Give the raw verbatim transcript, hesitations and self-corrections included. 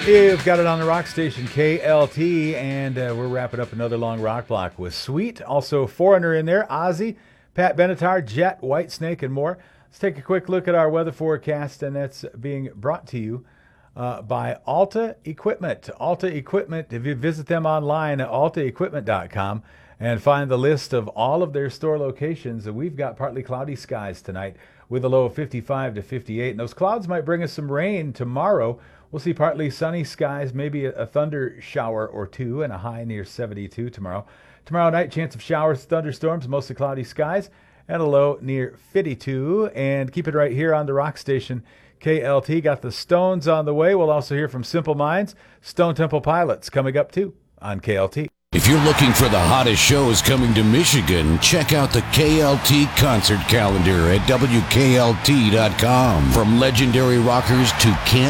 You've got it on the rock station K L T, and uh, we're wrapping up another long rock block with Sweet. Also, Foreigner in there, Ozzy, Pat Benatar, Jet, Whitesnake, and more. Let's take a quick look at our weather forecast, and that's being brought to you uh, by Alta Equipment. Alta Equipment, if you visit them online at alta equipment dot com and find the list of all of their store locations, we've got partly cloudy skies tonight with a low of fifty-five to fifty-eight. And those clouds might bring us some rain tomorrow. We'll see partly sunny skies, maybe a, a thunder shower or two, and a high near seventy-two tomorrow. Tomorrow night, chance of showers, thunderstorms, mostly cloudy skies, and a low near fifty-two. And keep it right here on the rock station K L T. Got the Stones on the way. We'll also hear from Simple Minds. Stone Temple Pilots coming up too on K L T. If you're looking for the hottest shows coming to Michigan, check out the K L T concert calendar at W K L T dot com. From legendary rockers to Can't